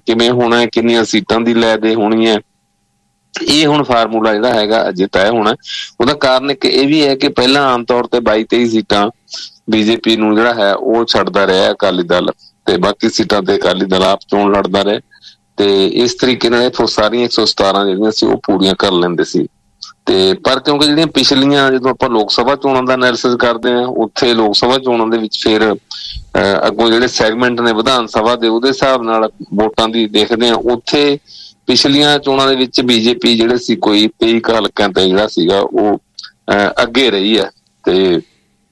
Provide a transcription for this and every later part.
ਕਿਵੇਂ ਹੋਣਾ, ਕਿੰਨੀਆਂ ਸੀਟਾਂ ਦੀ ਲੈ ਦੇ ਹੋਣੀ ਹੈ, ਇਹ ਹੁਣ ਫਾਰਮੂਲਾ ਜਿਹੜਾ ਹੈਗਾ ਅਜੇ ਤੈਅ ਹੋਣਾ। ਉਹਦਾ ਕਾਰਨ ਇੱਕ ਇਹ ਵੀ ਹੈ ਕਿ ਪਹਿਲਾਂ ਆਮ ਤੌਰ ਤੇ 22-23 ਸੀਟਾਂ ਬੀਜੇਪੀ ਨੂੰ ਜਿਹੜਾ ਹੈ ਉਹ ਛੱਡਦਾ ਰਿਹਾ ਅਕਾਲੀ ਦਲ, ਤੇ ਬਾਕੀ ਸੀਟਾਂ ਤੇ ਅਕਾਲੀ ਦਲ ਆਪ ਚੋਣ ਲੜਦਾ ਰਿਹਾ, ਤੇ ਇਸ ਤਰੀਕੇ ਨਾਲ ਇਹ ਸਾਰੀਆਂ 117 ਜਿਹੜੀਆਂ ਸੀ ਉਹ ਪੂਰੀਆਂ ਕਰ ਲੈਂਦੇ ਸੀ। ਤੇ ਪਰ ਕਿਉਂਕਿ ਜਿਹੜੀਆਂ ਪਿਛਲੀਆਂ, ਜਦੋਂ ਆਪਾਂ ਲੋਕ ਸਭਾ ਚੋਣਾਂ ਦਾ ਐਨਾਲਿਸਿਸ ਕਰਦੇ ਹਾਂ, ਉੱਥੇ ਲੋਕ ਸਭਾ ਚੋਣਾਂ ਦੇ ਵਿੱਚ ਫਿਰ ਅੱਗੋਂ ਜਿਹੜੇ ਸੈਗਮੈਂਟ ਨੇ ਵਿਧਾਨ ਸਭਾ ਦੇ, ਉਹਦੇ ਹਿਸਾਬ ਨਾਲ ਵੋਟਾਂ ਦੀ ਦੇਖਦੇ ਹਾਂ। ਉੱਥੇ ਪਿਛਲੀਆਂ ਚੋਣਾਂ ਦੇ ਵਿੱਚ ਬੀਜੇਪੀ ਜਿਹੜੇ ਸੀ ਕੋਈ 23 ਹਲਕਿਆਂ ਤੇ ਜਿਹੜਾ ਸੀਗਾ ਉਹ ਅੱਗੇ ਰਹੀ ਹੈ, ਤੇ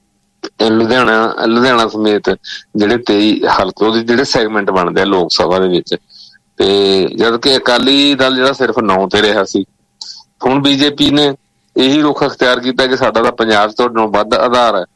ਲੁਧਿਆਣਾ ਸਮੇਤ ਜਿਹੜੇ 23 ਹਲਕੇ ਉਹਦੇ ਜਿਹੜੇ ਸੈਗਮੈਂਟ ਬਣਦੇ ਆ ਲੋਕ ਸਭਾ ਦੇ ਵਿੱਚ, ਤੇ ਜਦ ਕਿ ਅਕਾਲੀ ਦਲ ਜਿਹੜਾ ਸਿਰਫ 9 ਤੇ ਰਿਹਾ ਸੀ। ਹੁਣ ਬੀਜੇਪੀ ਨੇ ਇਹੀ ਰੁਖ ਅਖਤਿਆਰ ਕੀਤਾ ਕਿ ਸਾਡਾ ਤਾਂ ਪੰਜਾਬ ਤੋਂ ਵੱਧ ਆਧਾਰ ਹੈ,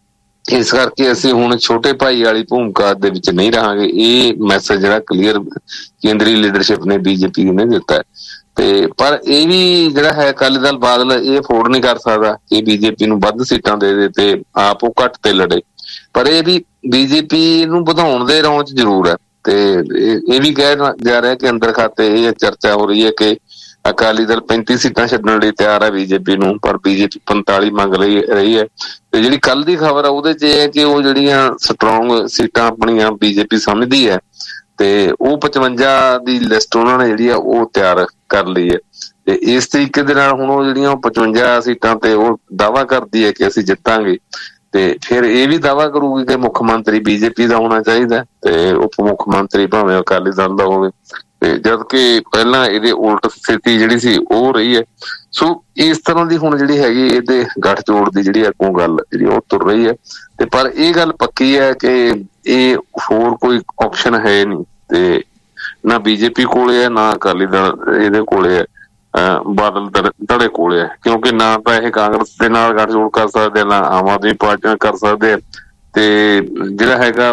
ਇਸ ਕਰਕੇ ਅਸੀਂ ਹੁਣ ਛੋਟੇ ਭਾਈ ਵਾਲੀ ਭੂਮਿਕਾ ਦੇ ਵਿੱਚ ਨਹੀਂ ਰਹਾਂਗੇ। ਇਹ ਮੈਸੇਜ ਜਿਹੜਾ ਕਲੀਅਰ ਕੇਂਦਰੀ ਲੀਡਰਸ਼ਿਪ ਨੇ ਬੀਜੇਪੀ ਨੇ ਦਿੱਤਾ ਹੈ। ਤੇ ਪਰ ਇਹ ਵੀ ਜਿਹੜਾ ਹੈ ਅਕਾਲੀ ਦਲ ਬਾਦਲ ਇਹ ਅਫੋਰਡ ਨਹੀਂ ਕਰ ਸਕਦਾ ਕਿ ਬੀਜੇਪੀ ਨੂੰ ਵੱਧ ਸੀਟਾਂ ਦੇ ਦੇ ਤੇ ਆਪ ਉਹ ਘੱਟ ਤੇ ਲੜੇ, ਪਰ ਇਹ ਵੀ ਬੀਜੇਪੀ ਨੂੰ ਵਧਾਉਣ ਦੇ ਰੌਂ ਚ ਜ਼ਰੂਰ ਹੈ। ਤੇ ਇਹ ਵੀ ਕਿਹਾ ਜਾ ਰਿਹਾ ਕਿ ਅੰਦਰ ਖਾਤੇ ਇਹ ਚਰਚਾ ਹੋ ਰਹੀ ਹੈ ਕਿ ਅਕਾਲੀ ਦਲ 35 ਸੀਟਾਂ ਛੱਡਣ ਲਈ ਤਿਆਰ ਹੈ ਬੀਜੇਪੀ ਨੂੰ, ਪਰ ਬੀਜੇਪੀ 45 ਮੰਗ ਰਹੀ ਹੈ। ਤੇ ਜਿਹੜੀ ਕੱਲ ਦੀ ਖਬਰ ਆ ਉਹਦੇ ਚ ਇਹ ਹੈ ਕਿ ਉਹ ਜਿਹੜੀਆਂ ਸਟਰੋਂਗ ਸੀਟਾਂ ਆਪਣੀਆਂ ਬੀਜੇਪੀ ਸਮਝਦੀ ਹੈ, ਤੇ ਉਹ 55 ਦੀ ਲਿਸਟ ਉਹਨਾਂ ਨੇ ਜਿਹੜੀ ਆ ਉਹ ਤਿਆਰ ਕਰ ਲਈ ਹੈ। ਤੇ ਇਸ ਤਰੀਕੇ ਦੇ ਨਾਲ ਹੁਣ ਉਹ ਜਿਹੜੀਆਂ 55 ਸੀਟਾਂ ਤੇ ਉਹ ਦਾਅਵਾ ਕਰਦੀ ਹੈ ਕਿ ਅਸੀਂ ਜਿੱਤਾਂਗੇ, ਤੇ ਫਿਰ ਇਹ ਵੀ ਦਾਅਵਾ ਕਰੂਗੀ ਕਿ ਮੁੱਖ ਮੰਤਰੀ ਬੀਜੇਪੀ ਦਾ ਹੋਣਾ ਚਾਹੀਦਾ, ਤੇ ਉਪ ਮੁੱਖ ਮੰਤਰੀ ਭਾਵੇਂ ਅਕਾਲੀ ਦਲ ਦਾ ਹੋਵੇ, ਤੇ ਜਦ ਕਿ ਪਹਿਲਾਂ ਇਹਦੇ ਉਲਟ ਸਥਿਤੀ ਜਿਹੜੀ ਸੀ ਉਹ ਰਹੀ ਹੈ। ਸੋ ਇਸ ਤਰ੍ਹਾਂ ਦੀ ਹੁਣ ਜਿਹੜੀ ਹੈਗੀ ਇਹਦੇ ਗੱਠਜੋੜ ਦੀ ਜਿਹੜੀ ਅੱਗੋਂ ਗੱਲ ਜਿਹੜੀ ਉਹ ਤੁਰ ਰਹੀ ਹੈ। ਤੇ ਪਰ ਇਹ ਗੱਲ ਪੱਕੀ ਹੈ ਕਿ ਇਹ ਹੋਰ ਕੋਈ ਆਪਸ਼ਨ ਹੈ ਨਹੀਂ, ਤੇ ਨਾ ਬੀਜੇਪੀ ਕੋਲੇ ਹੈ ਨਾ ਅਕਾਲੀ ਦਲ ਇਹਦੇ ਕੋਲੇ ਹੈ, ਬਾਦਲ ਧੜੇ ਕੋਲੇ ਹੈ, ਕਿਉਂਕਿ ਨਾ ਤਾਂ ਇਹ ਕਾਂਗਰਸ ਦੇ ਨਾਲ ਗੱਠਜੋੜ ਕਰ ਸਕਦੇ, ਨਾ ਆਮ ਆਦਮੀ ਪਾਰਟੀ ਨਾਲ ਕਰ ਸਕਦੇ। ਤੇ ਜਿਹੜਾ ਹੈਗਾ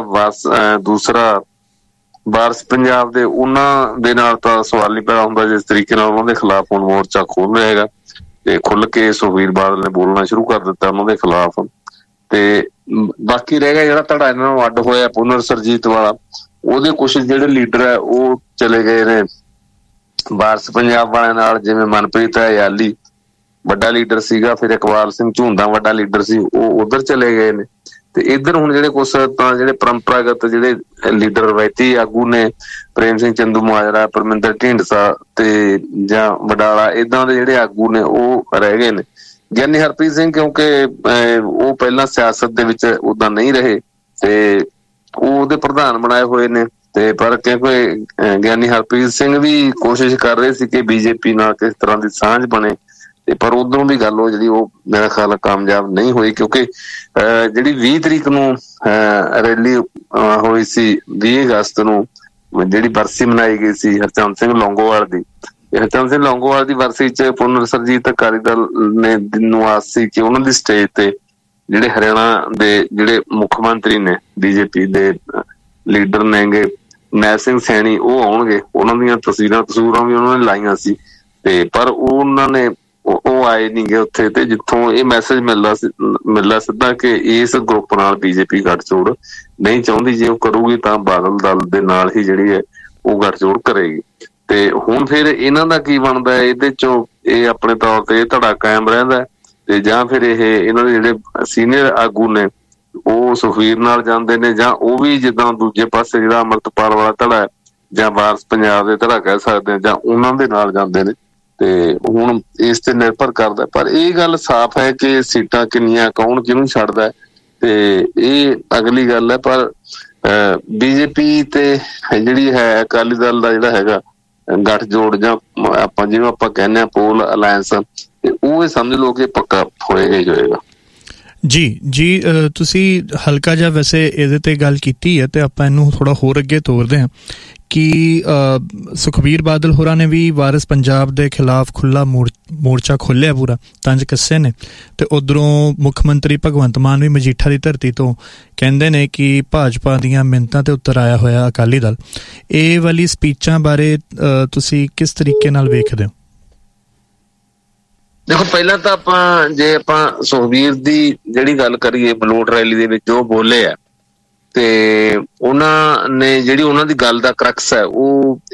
ਦੂਸਰਾ ਵਾਰਸ ਪੰਜਾਬ ਦੇ, ਉਹਨਾਂ ਦੇ ਨਾਲ ਤਾਂ ਸਵਾਲ ਨਹੀਂ ਪੈਦਾ ਹੁੰਦਾ ਜਿਸ ਤਰੀਕੇ ਨਾਲ ਉਹਨਾਂ ਦੇ ਖਿਲਾਫ ਹੁਣ ਮੋਰਚਾ ਖੋਲ ਰਿਹਾ ਹੈਗਾ, ਤੇ ਖੁੱਲ ਕੇ ਸੁਖਬੀਰ ਬਾਦਲ ਨੇ ਬੋਲਣਾ ਸ਼ੁਰੂ ਕਰ ਦਿੱਤਾ ਉਹਨਾਂ ਦੇ ਖਿਲਾਫ। ਤੇ ਬਾਕੀ ਰਹਿ ਗਿਆ ਜਿਹੜਾ ਧੜਾ ਇਹਨਾਂ ਨੂੰ ਅੱਡ ਹੋਇਆ ਪੁਨਰ ਸਰਜੀਤ ਵਾਲਾ, ਉਹਦੇ ਕੁਛ ਜਿਹੜੇ ਲੀਡਰ ਹੈ ਉਹ ਚਲੇ ਗਏ ਨੇ ਵਾਰਸ ਪੰਜਾਬ ਵਾਲਿਆਂ ਨਾਲ, ਜਿਵੇਂ ਮਨਪ੍ਰੀਤ ਅਯਾਲੀ ਵੱਡਾ ਲੀਡਰ ਸੀਗਾ, ਫਿਰ ਇਕਬਾਲ ਸਿੰਘ ਝੁੰਦਾ ਵੱਡਾ ਲੀਡਰ ਸੀ, ਉਹ ਉਧਰ ਚਲੇ ਗਏ ਨੇ। ਤੇ ਇੱਧਰ ਹੁਣ ਜਿਹੜੇ ਕੁਛ ਤਾਂ ਜਿਹੜੇ ਪਰੰਪਰਾਗਤ ਜਿਹੜੇ ਲੀਡਰ ਰਵਾਇਤੀ ਆਗੂ ਨੇ, ਪ੍ਰੇਮ ਸਿੰਘ ਚੰਦੂਮਾਜਰਾ, ਪਰਮਿੰਦਰ ਢੀਂਡਸਾ ਤੇ ਜਾਂ ਵਡਾਲਾ, ਏਦਾਂ ਦੇ ਜਿਹੜੇ ਆਗੂ ਨੇ ਉਹ ਰਹਿ ਗਏ ਨੇ। ਗਿਆਨੀ ਹਰਪ੍ਰੀਤ ਸਿੰਘ ਕਿਉਂਕਿ ਉਹ ਪਹਿਲਾਂ ਸਿਆਸਤ ਦੇ ਵਿੱਚ ਓਦਾਂ ਨਹੀਂ ਰਹੇ, ਤੇ ਉਹ ਉਹਦੇ ਪ੍ਰਧਾਨ ਬਣਾਏ ਹੋਏ ਨੇ। ਤੇ ਪਰ ਕਿਉਂਕਿ ਗਿਆਨੀ ਹਰਪ੍ਰੀਤ ਸਿੰਘ ਵੀ ਕੋਸ਼ਿਸ਼ ਕਰ ਰਹੇ ਸੀ ਕਿ ਬੀਜੇਪੀ ਨਾਲ ਕਿਸ ਤਰ੍ਹਾਂ ਦੀ ਸਾਂਝ ਬਣੇ, ਤੇ ਪਰ ਉਧਰੋਂ ਵੀ ਗੱਲ ਉਹ ਜਿਹੜੀ ਉਹ ਮੇਰਾ ਖਿਆਲ ਕਾਮਯਾਬ ਨਹੀਂ ਹੋਈ, ਕਿਉਂਕਿ ਜਿਹੜੀ 20 ਤਰੀਕ ਨੂੰ ਰੈਲੀ ਹੋਈ ਸੀ, 20 ਅਗਸਤ ਨੂੰ ਜਿਹੜੀ ਬਰਸੀ ਮਨਾਈ ਗਈ ਸੀ ਹਰਚੰਦ ਸਿੰਘ ਲੌਂਗੋਵਾਲ ਦੀ, ਹਰਚੰਦ ਸਿੰਘ ਲੌਂਗੋਵਾਲ ਦੀ ਬਰਸੀ ਚ ਪੁਨਰ ਸਰਜੀਤ ਅਕਾਲੀ ਦਲ ਨੇ ਨੂੰ ਆਸ ਸੀ ਕਿ ਉਹਨਾਂ ਦੀ ਸਟੇਜ ਤੇ ਜਿਹੜੇ ਹਰਿਆਣਾ ਦੇ ਜਿਹੜੇ ਮੁੱਖ ਮੰਤਰੀ ਨੇ ਬੀਜੇਪੀ ਦੇ ਲੀਡਰ ਨੇਗੇ ਨੈਬ ਸਿੰਘ ਸੈਣੀ, ਉਹ ਆਉਣਗੇ, ਉਹਨਾਂ ਦੀਆਂ ਤਸਵੀਰਾਂ ਵੀ ਉਹਨਾਂ ਨੇ ਲਾਈਆਂ ਸੀ, ਤੇ ਪਰ ਉਹਨਾਂ ਨੇ ਉਹ ਆਏ ਨੀ ਗੇ ਉੱਥੇ। ਤੇ ਜਿੱਥੋਂ ਇਹ ਮੈਸੇਜ ਮਿਲਦਾ ਸਿੱਧਾ ਕਿ ਇਸ ਗਰੁੱਪ ਨਾਲ ਬੀਜੇਪੀ ਗੱਠਜੋੜ ਨਹੀਂ ਚਾਹੁੰਦੀ, ਜੇ ਉਹ ਕਰੂਗੀ ਤਾਂ ਬਾਦਲ ਦਲ ਦੇ ਨਾਲ ਹੀ ਜਿਹੜੀ ਹੈ ਉਹ ਗੱਠਜੋੜ ਕਰੇਗੀ। ਤੇ ਹੁਣ ਫਿਰ ਇਹਨਾਂ ਦਾ ਕੀ ਬਣਦਾ ਹੈ, ਇਹਦੇ ਚੋਂ ਇਹ ਆਪਣੇ ਤੌਰ ਤੇ ਇਹ ਧੜਾ ਕਾਇਮ ਰਹਿੰਦਾ, ਤੇ ਜਾਂ ਫਿਰ ਇਹਨਾਂ ਦੇ ਜਿਹੜੇ ਸੀਨੀਅਰ ਆਗੂ ਨੇ ਉਹ ਸੁਖਬੀਰ ਨਾਲ ਜਾਂਦੇ ਨੇ, ਜਾਂ ਉਹ ਵੀ ਜਿੱਦਾਂ ਦੂਜੇ ਪਾਸੇ ਜਿਹੜਾ ਅੰਮ੍ਰਿਤਪਾਲ ਵਾਲਾ ਧੜਾ ਹੈ ਜਾਂ ਵਾਰਸ ਪੰਜਾਬ ਦੇ ਧੜਾ ਕਹਿ ਸਕਦੇ ਹਾਂ, ਜਾਂ ਉਹਨਾਂ ਦੇ ਨਾਲ ਜਾਂਦੇ ਨੇ। ਤੇ ਹੁਣ ਇਸ ਤੇ ਨਿਰਭਰ ਕਰਦਾ, ਪਰ ਇਹ ਗੱਲ ਸਾਫ਼ ਹੈ ਕਿ ਸੀਟਾਂ ਕਿੰਨੀਆਂ ਕੌਣ ਕਿਹਨੂੰ ਛੱਡਦਾ, ਤੇ ਇਹ ਅਗਲੀ ਗੱਲ ਹੈ। ਪਰ ਬੀਜੇਪੀ ਤੇ ਜਿਹੜੀ ਹੈ ਅਕਾਲੀ ਦਲ ਦਾ ਜਿਹੜਾ ਹੈਗਾ ਗੱਠਜੋੜ, ਜਾਂ ਆਪਾਂ ਜਿਵੇਂ ਆਪਾਂ ਕਹਿੰਦੇ ਹਾਂ ਪੋਲ ਅਲਾਇੰਸ, ਉਹ ਇਹ ਸਮਝ ਲਓ ਕਿ ਪੱਕਾ ਹੋਏਗਾ ਹੀ ਹੋਏਗਾ। ਜੀ ਤੁਸੀਂ ਹਲਕਾ ਜਿਹਾ ਵੈਸੇ ਇਹਦੇ ਤੇ ਗੱਲ ਕੀਤੀ ਹੈ, ਤੇ ਆਪਾਂ ਇਹਨੂੰ ਥੋੜਾ ਹੋਰ ਅੱਗੇ ਤੋਰਦੇ ਹਾਂ ਕਿ ਸੁਖਬੀਰ ਬਾਦਲ ਹੋਰਾਂ ਨੇ ਵੀ ਵਾਰਿਸ ਪੰਜਾਬ ਦੇ ਖਿਲਾਫ ਖੁੱਲ੍ਹਾ ਮੋਰਚਾ ਖੋਲ੍ਹਿਆ, ਪੂਰਾ ਤੰਜ ਕੱਸੇ ਨੇ। ਤੇ ਉੱਧਰੋਂ ਮੁੱਖ ਮੰਤਰੀ ਭਗਵੰਤ ਮਾਨ ਵੀ ਮਜੀਠਾ ਦੀ ਧਰਤੀ ਤੋਂ ਕਹਿੰਦੇ ਨੇ ਕਿ ਭਾਜਪਾ ਦੀਆਂ ਮਿੰਨਤਾਂ ਤੇ ਉੱਤਰ ਆਇਆ ਹੋਇਆ ਅਕਾਲੀ ਦਲ। ਇਹ ਵਾਲੀ ਸਪੀਚਾਂ ਬਾਰੇ ਤੁਸੀਂ ਕਿਸ ਤਰੀਕੇ ਨਾਲ ਵੇਖਦੇ ਹੋ? ਦੇਖੋ, ਪਹਿਲਾਂ ਤਾਂ ਆਪਾਂ ਸੁਖਬੀਰ ਦੀ ਜਿਹੜੀ ਗੱਲ ਕਰੀਏ, ਮਲੋਟ ਰੈਲੀ ਦੇ ਵਿੱਚ ਜੋ ਬੋਲੇ ਆ, ਤੇ ਉਹਨਾਂ ਨੇ ਜਿਹੜੀ ਉਹਨਾਂ ਦੀ ਗੱਲ ਦਾ ਕਰਕਸ ਹੈ ਉਹ